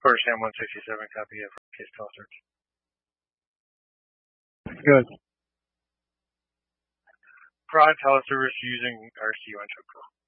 First Ham 167, copy of case call search. Good. Fraud teleservice using RC1 call.